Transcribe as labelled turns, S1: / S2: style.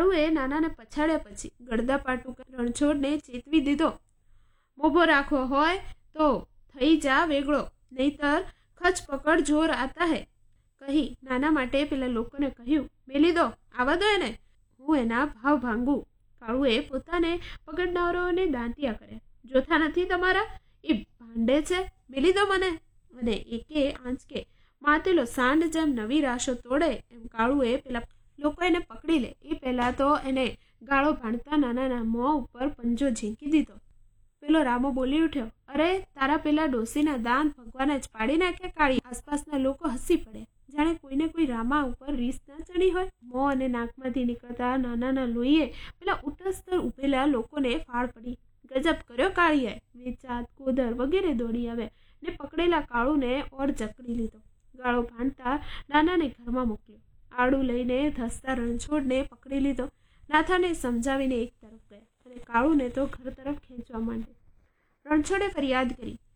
S1: કાળુએ નાનાને પછાડ્યા પછી ગળદાપાટું રણછોડને ચેતવી દીધો. મોભો રાખવો હોય તો થઈ જા વેગળો, નહીતર ખચ પકડ જોર આતા હે કહી નાના માટે પેલા લોકોને કહ્યું, મેલી દો, આવા દો એને, હું એના ભાવ ભાંગું. કાળુએ પોતાને પકડનારાઓને દાંતિયા કર્યા. જોથા નથી તમારા? એ ભાંડે છે, મેલી દો મને. અને એકે આંચકે માતેલો સાંડ જેમ નવી રાશો તોડે એમ કાળુએ પેલા લોકો એને પકડી લે એ પહેલા તો એને ગાળો ભાંડતા નાનાના મોં ઉપર પંજો ઝીંકી દીધો. પેલો રામો બોલી ઉઠ્યો, અરે તારા પેલા ડોસીના દાંત ભગવાને જ પાડી નાખ્યા કાળી. આસપાસના લોકો હસી પડ્યા, જાણે કોઈને કોઈ રામા ઉપર રીસ ના ચડી હોય. મોં અને નાકમાંથી નીકળતા નાનાના લોહીએ પેલા ઉટસ્તર ઉભેલા લોકોને ફાળ પડી. ગજબ કર્યો કાળીએ. વેચાત, કોદર વગેરે દોડી આવ્યા ને પકડેલા કાળુને ઓર જકડી લીધો. ગાળો ભાંડતા નાનાને ઘરમાં મોકલ્યો. આડું લઈને ધસતા રણછોડને પકડી લીધો. નાથાને સમજાવીને એક તરફ ગયા અને કાળુને તો ઘર તરફ ખેંચવા માંડ્યો. રણછોડે ફરિયાદ કરી,